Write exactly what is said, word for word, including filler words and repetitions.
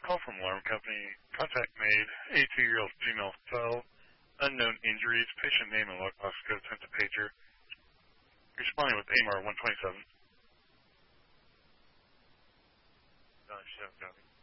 Call from alarm company. Contact made. eighty-two-year-old female fell. Unknown injuries. Patient name and lockbox code sent to pager. Responding with A M R one twenty-seven. Done, chef, copy.